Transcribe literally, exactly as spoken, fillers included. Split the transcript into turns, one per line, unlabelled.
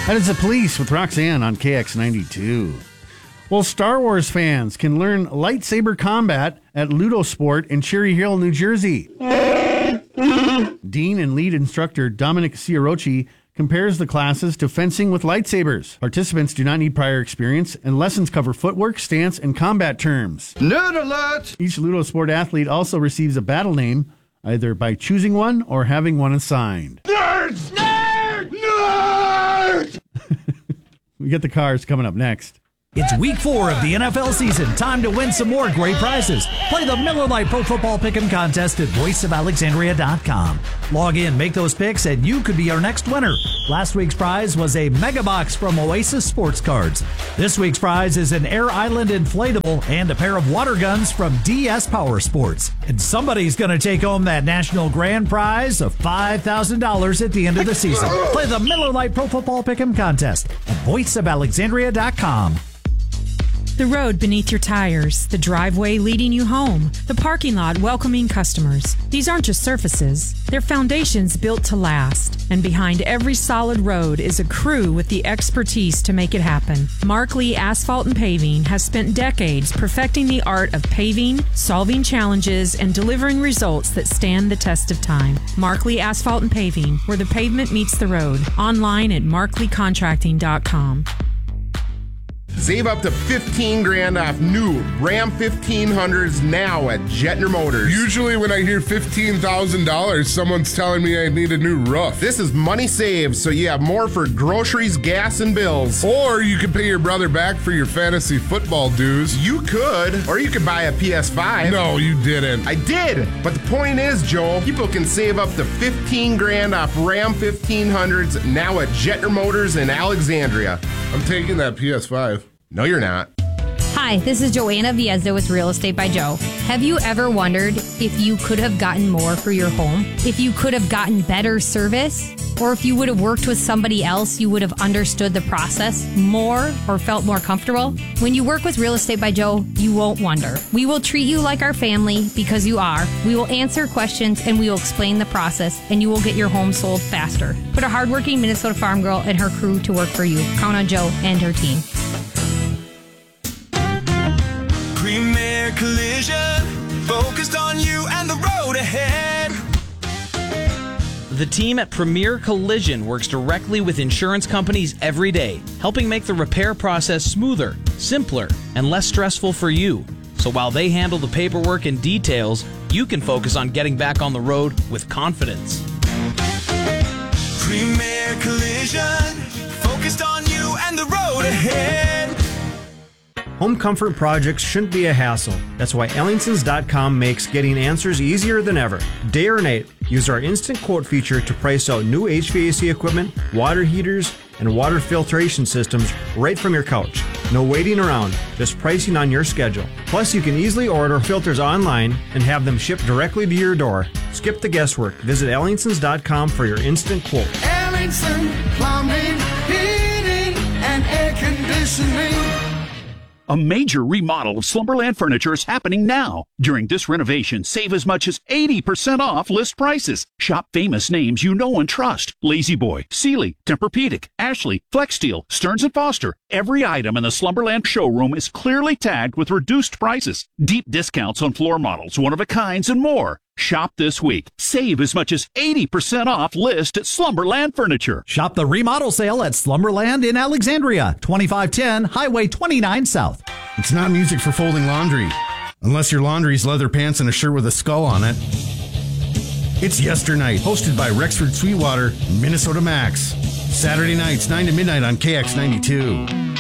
That is The Police with Roxanne on K X ninety-two. Well, Star Wars fans can learn lightsaber combat at Ludosport in Cherry Hill, New Jersey. Dean and lead instructor Dominic Ciarocci compares the classes to fencing with lightsabers. Participants do not need prior experience, and lessons cover footwork, stance, and combat terms.
Nerd alert!
Each Ludosport athlete also receives a battle name, either by choosing one or having one assigned.
Nerds! Nerd! Nerd!
We get the cars coming up next.
It's week four of the N F L season. Time to win some more great prizes. Play the Miller Lite Pro Football Pick'em contest at voice of alexandria dot com. Log in, make those picks, and you could be our next winner. Last week's prize was a mega box from Oasis Sports Cards. This week's prize is an Air Island inflatable and a pair of water guns from D S Power Sports. And somebody's going to take home that national grand prize of five thousand dollars at the end of the season. Play the Miller Lite Pro Football Pick'em contest at voice of alexandria dot com.
The road beneath your tires, the driveway leading you home, the parking lot welcoming customers. These aren't just surfaces. They're foundations built to last. And behind every solid road is a crew with the expertise to make it happen. Mark Lee Asphalt and Paving has spent decades perfecting the art of paving, solving challenges, and delivering results that stand the test of time. Mark Lee Asphalt and Paving, where the pavement meets the road. Online at mark lee contracting dot com.
Save up to fifteen grand off new Ram fifteen hundreds now at Jetner Motors.
Usually when I hear fifteen thousand dollars, someone's telling me I need a new roof.
This is money saved, so you have more for groceries, gas, and bills.
Or you could pay your brother back for your fantasy football dues.
You could, or you could buy a P S five.
No, you didn't.
I did, but the point is, Joel, people can save up to fifteen grand off Ram fifteen hundreds now at Jetner Motors in Alexandria.
I'm taking that P S five.
No, you're not.
Hi, this is Joanna Viezda with Real Estate by Joe. Have you ever wondered if you could have gotten more for your home? If you could have gotten better service? Or if you would have worked with somebody else, you would have understood the process more or felt more comfortable? When you work with Real Estate by Joe, you won't wonder. We will treat you like our family because you are. We will answer questions and we will explain the process, and you will get your home sold faster. Put a hardworking Minnesota farm girl and her crew to work for you. Count on Joe and her team.
Premier Collision, focused on you and the road ahead.
The team at Premier Collision works directly with insurance companies every day, helping make the repair process smoother, simpler, and less stressful for you. So while they handle the paperwork and details, you can focus on getting back on the road with confidence.
Premier Collision, focused on you and the road ahead.
Home comfort projects shouldn't be a hassle. That's why Ellingsons dot com makes getting answers easier than ever. Day or night, use our instant quote feature to price out new H V A C equipment, water heaters, and water filtration systems right from your couch. No waiting around, just pricing on your schedule. Plus, you can easily order filters online and have them shipped directly to your door. Skip the guesswork. Visit Ellingsons dot com for your instant quote.
Ellingson Plumbing, Heating, and Air Conditioning.
A major remodel of Slumberland Furniture is happening now. During this renovation, save as much as eighty percent off list prices. Shop famous names you know and trust. La-Z-Boy, Sealy, Tempur-Pedic, Ashley, Flexsteel, Stearns and Foster. Every item in the Slumberland showroom is clearly tagged with reduced prices. Deep discounts on floor models, one-of-a-kinds, and more. Shop this week. Save as much as eighty percent off list at Slumberland Furniture.
Shop the remodel sale at Slumberland in Alexandria, twenty-five ten Highway twenty-nine South.
It's not music for folding laundry, unless your laundry's leather pants and a shirt with a skull on it. It's Yesternight, hosted by Rexford Sweetwater, Minnesota Max. Saturday nights, nine to midnight on K X ninety-two.